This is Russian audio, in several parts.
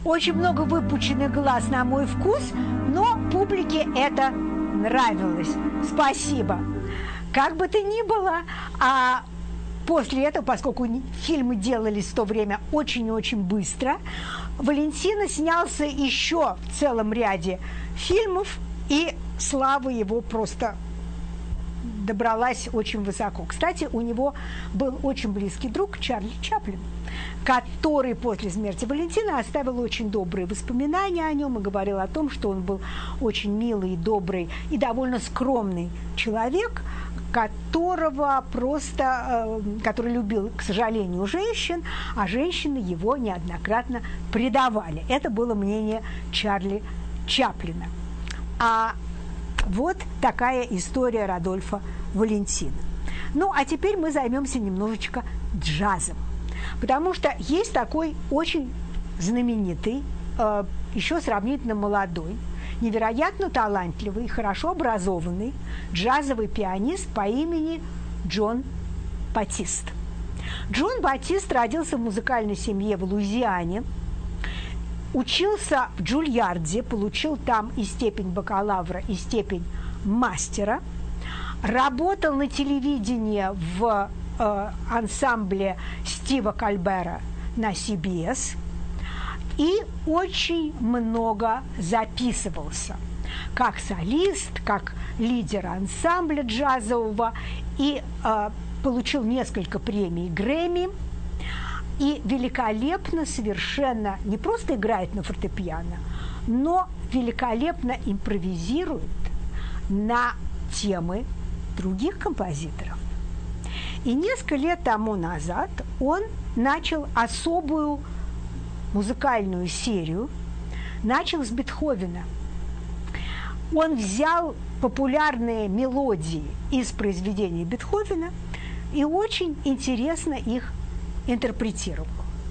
очень много выпученных глаз на мой вкус, но публике это нравилось. Спасибо. Как бы то ни было, после этого, поскольку фильмы делались в то время очень и очень быстро, Валентино снялся еще в целом ряде фильмов, и слава его просто добралась очень высоко. Кстати, у него был очень близкий друг Чарли Чаплин, который после смерти Валентина оставил очень добрые воспоминания о нем и говорил о том, что он был очень милый, добрый и довольно скромный человек, который любил, к сожалению, женщин, а женщины его неоднократно предавали. Это было мнение Чарли Чаплина. А вот такая история Родольфо Валентино. Ну, а теперь мы займемся немножечко джазом. Потому что есть такой очень знаменитый, еще сравнительно молодой, невероятно талантливый, хорошо образованный джазовый пианист по имени Джон Батист. Джон Батист родился в музыкальной семье в Луизиане, учился в Джульярде, получил там и степень бакалавра, и степень мастера, работал на телевидении в ансамбле Стива Кольбера на CBS и очень много записывался как солист, как лидер ансамбля джазового, и получил несколько премий Грэмми, и великолепно совершенно не просто играет на фортепиано, но великолепно импровизирует на темы других композиторов. И несколько лет тому назад он начал особую музыкальную серию, начал с Бетховена. Он взял популярные мелодии из произведений Бетховена и очень интересно их интерпретировал.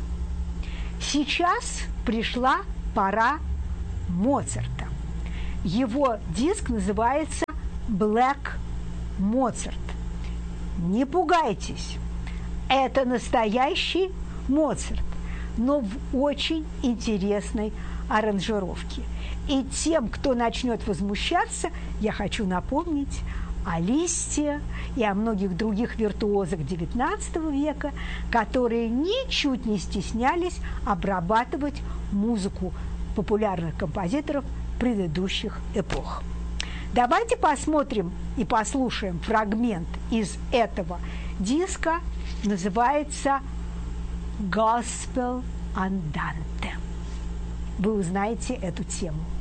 Сейчас пришла пора Моцарта. Его диск называется «Black Mozart». Не пугайтесь, это настоящий Моцарт, но в очень интересной аранжировке. И тем, кто начнет возмущаться, я хочу напомнить о Листе и о многих других виртуозах XIX века, которые ничуть не стеснялись обрабатывать музыку популярных композиторов предыдущих эпох. Давайте посмотрим и послушаем фрагмент из этого диска. Называется «Gospel Andante». Вы узнаете эту тему.